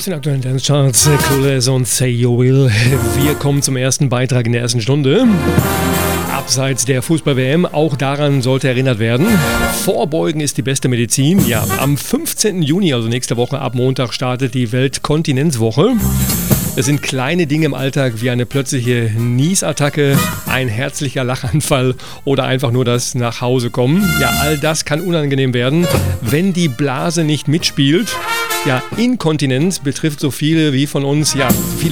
den aktuellen Dance-Charts, Clueless und Say You Will. Wir kommen zum ersten Beitrag in der ersten Stunde. Abseits der Fußball-WM, auch daran sollte erinnert werden. Vorbeugen ist die beste Medizin. Ja, am 15. Juni, also nächste Woche ab Montag, startet die Weltkontinenzwoche. Es sind kleine Dinge im Alltag wie eine plötzliche Niesattacke, ein herzlicher Lachanfall oder einfach nur das Nachhausekommen. Ja, all das kann unangenehm werden, wenn die Blase nicht mitspielt. Ja, Inkontinenz betrifft so viele wie von uns, ja, viele